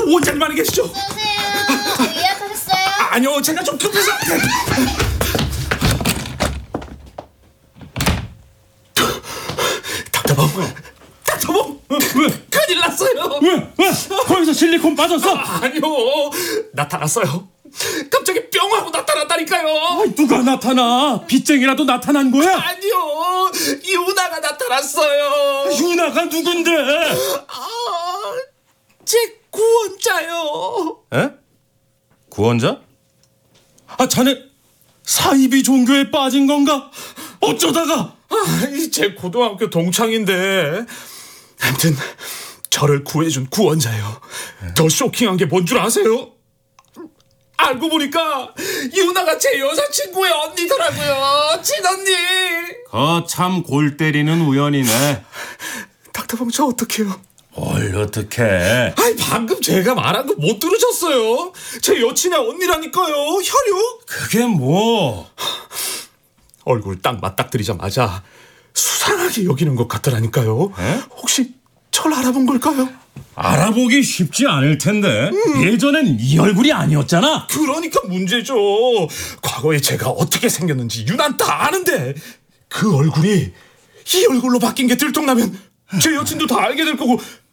원장님 안에 계시죠? 어서오세요. 예약하셨어요? 아니요, 제가 좀 급해서. 닥터봉, 왜? 큰일 났어요. 왜? 거기서 실리콘 빠졌어? 아니요, 나타났어요. 갑자기 뿅 하고 나타났다니까요. 누가 나타나? 빚쟁이라도 나타난 거야? 아니요, 유나가 나타났어요. 유나가 누군데? 제 구원자요. 에? 구원자? 자네 사이비 종교에 빠진 건가? 어쩌다가? 제 고등학교 동창인데, 아무튼 저를 구해준 구원자요. 더 쇼킹한 게 뭔 줄 아세요? 알고 보니까 유나가 제 여자친구의 언니더라고요. 친언니. 참 골 때리는 우연이네. 닥터봉, 저 어떡해요? 뭘 어떡해? 방금 제가 말한 거 못 들으셨어요? 제 여친의 언니라니까요. 혈육. 그게 뭐? 얼굴 딱 맞닥뜨리자마자 수상하게 여기는 것 같더라니까요. 에? 혹시 절 알아본 걸까요? 알아보기 쉽지 않을 텐데. 예전엔 이 얼굴이 아니었잖아. 그러니까 문제죠. 과거에 제가 어떻게 생겼는지 유난 다 아는데 그 얼굴이 이 얼굴로 바뀐 게 들통나면 제 여친도 다 알게 될 거고